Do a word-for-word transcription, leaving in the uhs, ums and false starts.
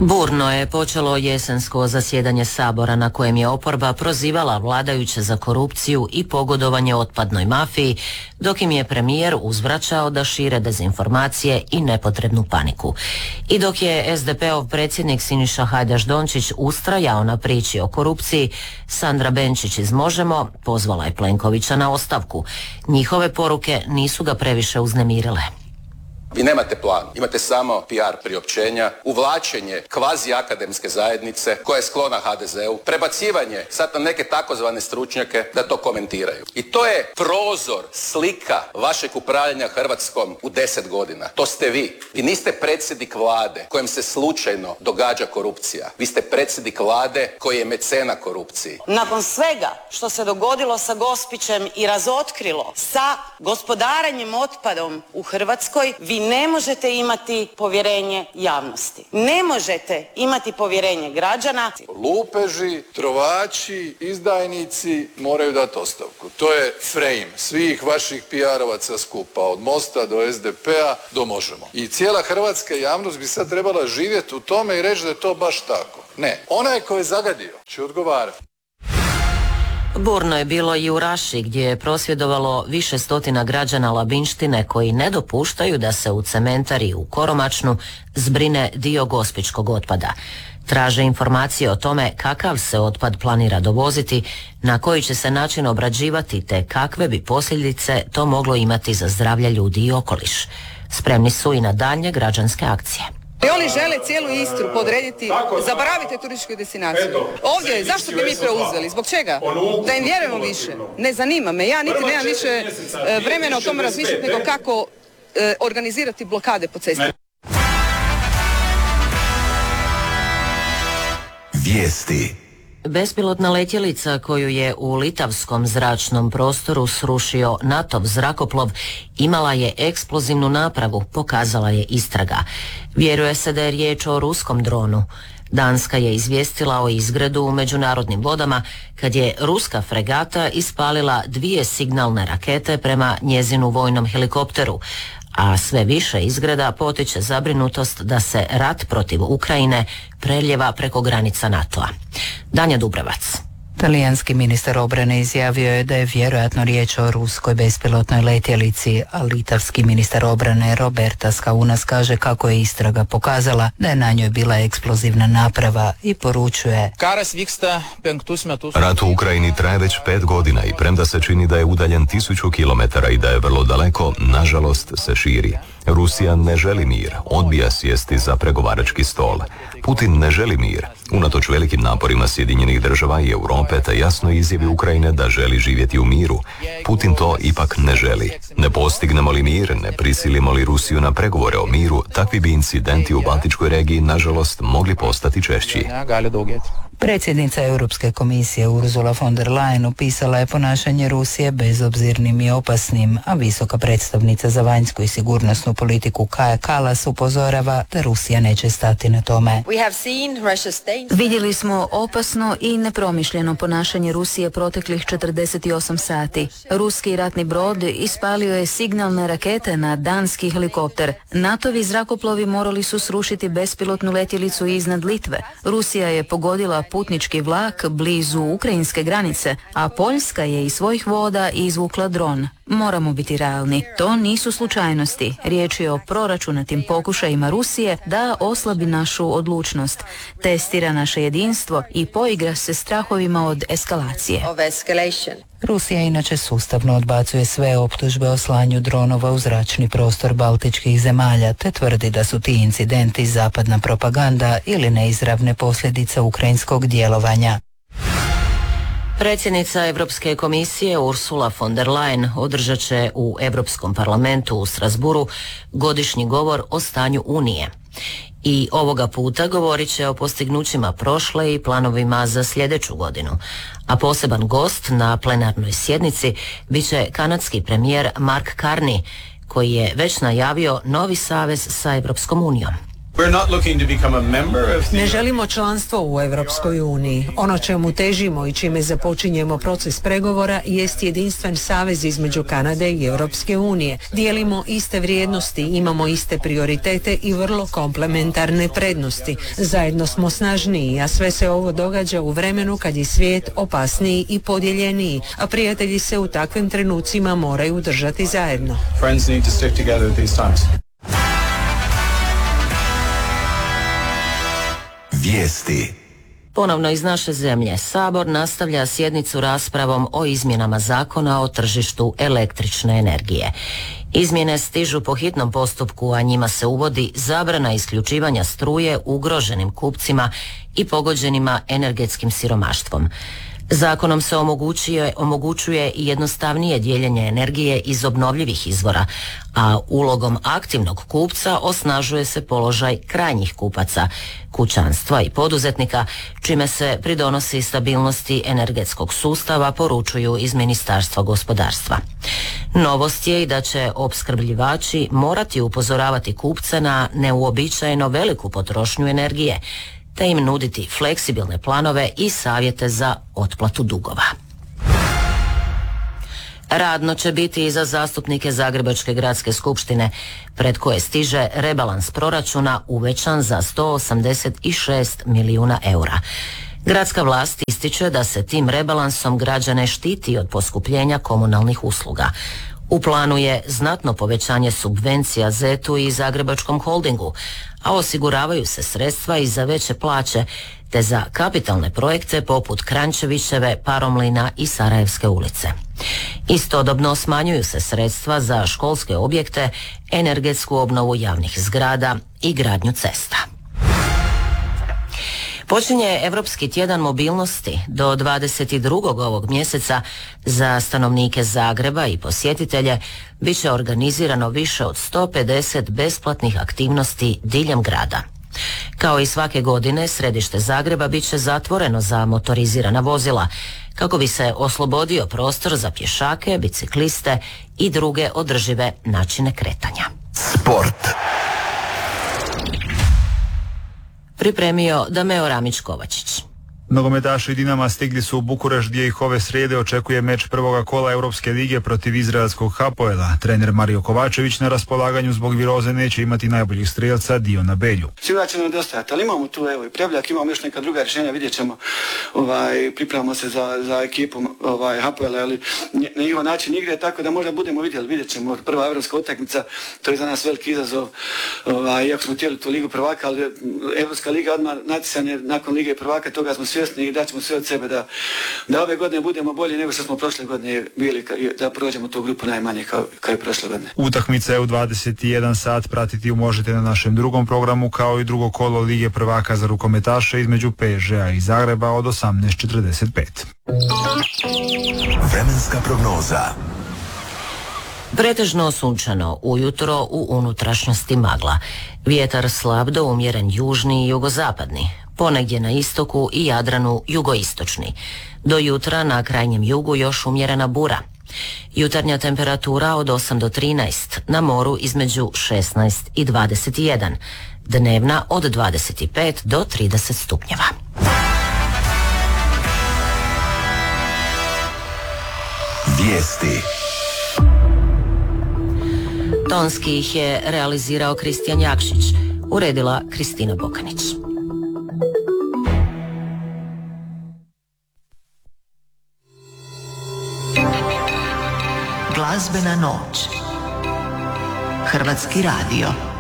Burno je počelo jesensko zasjedanje Sabora na kojem je oporba prozivala vladajuće za korupciju i pogodovanje otpadnoj mafiji, dok im je premijer uzvraćao da šire dezinformacije i nepotrebnu paniku. I dok je es de pe ov predsjednik Siniša Hajdaš-Dončić ustrajao na priči o korupciji, Sandra Benčić iz Možemo pozvala je Plenkovića na ostavku. Njihove poruke nisu ga previše uznemirile. Vi nemate plan, imate samo P R priopćenja, uvlačenje kvazi akademske zajednice koja je sklona ha de zeu, prebacivanje sad na neke takozvane stručnjake da to komentiraju. I to je prozor, slika vašeg upravljanja Hrvatskom u deset godina. To ste vi. Vi niste predsjednik vlade kojem se slučajno događa korupcija. Vi ste predsjednik vlade koji je mecena korupciji. Nakon svega što se dogodilo sa Gospićem i razotkrilo sa gospodarenjem otpadom u Hrvatskoj, vi ne možete imati povjerenje javnosti. Ne možete imati povjerenje građana. Lupeži, trovači, izdajnici moraju dati ostavku. To je frame svih vaših P R-ovaca skupa, od Mosta do es de pe-a do Možemo. I cijela hrvatska javnost bi sad trebala živjeti u tome i reći da je to baš tako. Ne. Onaj ko je zagadio će odgovarati. Burno je bilo i u Raši gdje je prosvjedovalo više stotina građana Labinštine koji ne dopuštaju da se u cementari u Koromačnu zbrine dio gospićkog otpada. Traže informacije o tome kakav se otpad planira dovoziti, na koji će se način obrađivati te kakve bi posljedice to moglo imati za zdravlje ljudi i okoliš. Spremni su i na daljnje građanske akcije. I oni žele cijelu Istru podrediti, zaboravite turističku destinaciju. Ovdje, zašto bi mi preuzeli? Zbog čega? Da im vjerujemo više. Ne zanima me. Ja niti nemam više vremena o tome razmišljati nego kako e, organizirati blokade po cesti. Vijesti. Bespilotna letjelica koju je u litavskom zračnom prostoru srušio NATO zrakoplov imala je eksplozivnu napravu, pokazala je istraga. Vjeruje se da je riječ o ruskom dronu. Danska je izvijestila o izgredu u međunarodnim vodama kad je ruska fregata ispalila dvije signalne rakete prema njezinu vojnom helikopteru, a sve više izgreda potiče zabrinutost da se rat protiv Ukrajine preljeva preko granica NATO-a. Danja Dubrevac. Talijanski ministar obrane izjavio je da je vjerojatno riječ o ruskoj bespilotnoj letjelici, a litavski ministar obrane Roberta Skaunas kaže kako je istraga pokazala da je na njoj bila eksplozivna naprava i poručuje: Rat u Ukrajini traje već pet godina i premda se čini da je udaljen tisuću kilometara i da je vrlo daleko, nažalost se širi. Rusija ne želi mir, odbija sjesti za pregovarački stol. Putin ne želi mir, unatoč velikim naporima Sjedinjenih država i Europe te jasno izjavi Ukrajine da želi živjeti u miru. Putin to ipak ne želi. Ne postignemo li mir, ne prisilimo li Rusiju na pregovore o miru, takvi bi incidenti u Baltičkoj regiji nažalost mogli postati češći. Predsjednica Europske komisije Ursula von der Leyen opisala je ponašanje Rusije bezobzirnim i opasnim, a visoka predstavnica za vanjsku i sigurnosnu politiku Kaja Kallas upozorava da Rusija neće stati na tome. Vidjeli smo opasno i nepromišljeno ponašanje Rusije proteklih četrdeset osam sati. Ruski ratni brod ispalio je signalne rakete na danski helikopter. NATO-vi zrakoplovi morali su srušiti bespilotnu letjelicu iznad Litve. Rusija je pogodila putnički vlak blizu ukrajinske granice, a Poljska je iz svojih voda izvukla dron. Moramo biti realni. To nisu slučajnosti. Riječ je o proračunatim pokušajima Rusije da oslabi našu odlučnost, testira naše jedinstvo i poigra se strahovima od eskalacije. Rusija inače sustavno odbacuje sve optužbe o slanju dronova u zračni prostor baltičkih zemalja, te tvrdi da su ti incidenti zapadna propaganda ili neizravne posljedice ukrajinskog djelovanja. Predsjednica Europske komisije Ursula von der Leyen održat će u Europskom parlamentu u Strasburu godišnji govor o stanju Unije. I ovoga puta govorit će o postignućima prošle i planovima za sljedeću godinu. A poseban gost na plenarnoj sjednici bit će kanadski premijer Mark Carney, koji je već najavio novi savez sa Europskom unijom. Ne želimo članstvo u Europskoj uniji. Ono čemu težimo i čime započinjemo proces pregovora jest jedinstven savez između Kanade i Europske unije. Dijelimo iste vrijednosti, imamo iste prioritete i vrlo komplementarne prednosti. Zajedno smo snažniji, a sve se ovo događa u vremenu kad je svijet opasniji i podijeljeniji, a prijatelji se u takvim trenucima moraju držati zajedno. Vijesti. Ponovno iz naše zemlje. Sabor nastavlja sjednicu raspravom o izmjenama zakona o tržištu električne energije. Izmjene stižu po hitnom postupku, a njima se uvodi zabrana isključivanja struje ugroženim kupcima i pogođenima energetskim siromaštvom. Zakonom se omogućuje, omogućuje i jednostavnije dijeljenje energije iz obnovljivih izvora, a ulogom aktivnog kupca osnažuje se položaj krajnjih kupaca, kućanstva i poduzetnika, čime se pridonosi stabilnosti energetskog sustava, poručuju iz Ministarstva gospodarstva. Novost je i da će opskrbljivači morati upozoravati kupce na neuobičajeno veliku potrošnju energije, te im nuditi fleksibilne planove i savjete za otplatu dugova. Radno će biti i za zastupnike Zagrebačke gradske skupštine, pred koje stiže rebalans proračuna uvećan za sto osamdeset šest milijuna eura. Gradska vlast ističe da se tim rebalansom građane štiti od poskupljenja komunalnih usluga. U planu je znatno povećanje subvencija zetu i Zagrebačkom holdingu, a osiguravaju se sredstva i za veće plaće, te za kapitalne projekte poput Kranjčevićeve, Paromlina i Sarajevske ulice. Istodobno smanjuju se sredstva za školske objekte, energetsku obnovu javnih zgrada i gradnju cesta. Počinje Europski tjedan mobilnosti. Do dvadeset drugog ovog mjeseca za stanovnike Zagreba i posjetitelje bit će organizirano više od sto pedeset besplatnih aktivnosti diljem grada. Kao i svake godine, središte Zagreba bit će zatvoreno za motorizirana vozila, kako bi se oslobodio prostor za pješake, bicikliste i druge održive načine kretanja. Sport. Pripremio Dameo Ramić-Kovačić. Nogometaši Dinama stigli su u Bukurešt gdje ih ove srijede očekuje meč prvoga kola Europske lige protiv izraelskog Hapoela. Trener Mario Kovačević na raspolaganju zbog viroze neće imati najboljih strijelca Diona Belju. Sigurno će nam nedostajati, ali imamo tu evo i Prevljak, imamo još neka druga rješenja, vidjet ćemo, ovaj, pripremamo se za, za ekipu ovaj, Hapoela, ali na njihov način igre, tako da možda budemo vidjeli, vidjet ćemo. Prva europska utakmica, to je za nas veliki izazov, ovaj, iako smo htjeli tu ligu prvaka, ali Europska liga odmah natjecanje nakon lige prvaka, toga smo svjesni i daćemo sve od sebe da, da ove godine budemo bolji nego što smo prošle godine bili, da prođemo tu grupu najmanje kao, kao i prošle godine. Utakmice u dvadeset jedan sat pratiti ju možete na našem drugom programu, kao i drugo kolo Lige prvaka za rukometaše između P S G-a i Zagreba od osamnaest četrdeset pet. Vremenska prognoza. Pretežno sunčano, ujutro u unutrašnjosti magla. Vjetar slab do umjeren južni i jugozapadni. Ponegdje na istoku i Jadranu jugoistočni. Do jutra na krajnjem jugu još umjerena bura. Jutarnja temperatura od osam do trinaest, na moru između šesnaest i dvadeset jedan. Dnevna od dvadeset pet do trideset stupnjeva. Vijesti. Tonski ih je realizirao Kristijan Jakšić, uredila Kristina Bokanić. Glazbena noć. Hrvatski radio.